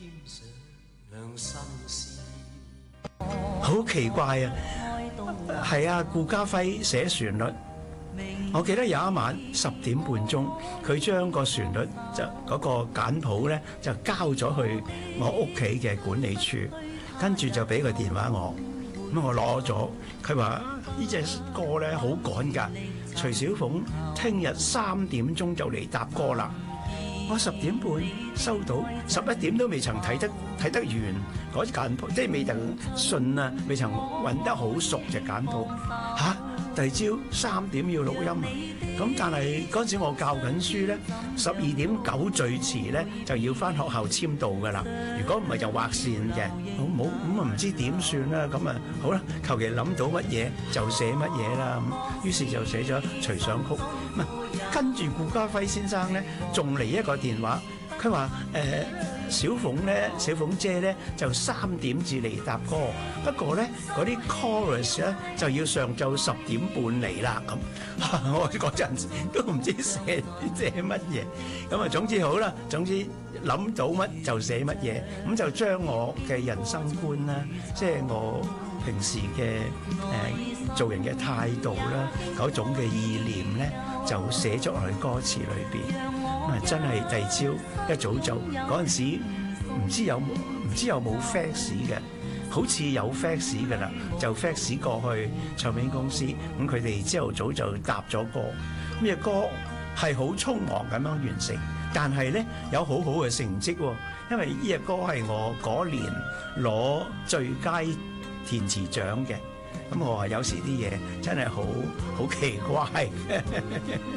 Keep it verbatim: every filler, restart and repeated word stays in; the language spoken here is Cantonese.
好奇怪啊！係啊，顧嘉輝寫旋律。我記得有一晚十點半鐘，佢將個旋律就嗰個簡譜咧就交咗去我屋企嘅管理處，跟住就俾個電話我，咁我攞咗。佢話呢隻歌咧好趕㗎，徐小鳳聽日三點鐘就嚟搭歌啦。我十點半收到，十一點都未曾睇得睇得完嗰簡譜，即係未曾順啊，未曾揾得好熟隻簡譜嚇。第二朝三點要錄音，咁但係嗰陣時我教緊書咧，十二點九最遲咧就要翻學校簽到㗎啦。如果唔係就劃線嘅，好冇咁啊唔知點算啦。咁啊好啦，求其諗到乜嘢就寫乜嘢啦。咁於是就寫咗隨想曲。跟住顧嘉輝先生咧，仲嚟一個電話，佢話誒小鳳咧，小鳳姐咧就三點至嚟搭歌，不過咧嗰啲 chorus 咧就要上晝十點半嚟啦。咁我嗰陣時都唔知寫寫乜嘢，咁啊總之好啦，總之諗到乜就寫乜嘢，咁就將我嘅人生觀啦，即係我平時嘅誒做人嘅態度啦，嗰種嘅意念咧，就寫咗落去歌詞裏邊。咁啊，真係第二朝一早就嗰陣時唔知有唔知有冇 fax 嘅，好似有 fax 㗎啦，就 fax 過去唱片公司，咁佢哋朝頭早就搭咗歌。咁隻歌係好匆忙咁樣完成，但係咧有好好嘅成績喎，因為呢隻歌係我嗰年攞最佳填詞獎嘅。咁我話有時啲嘢真係好好奇怪。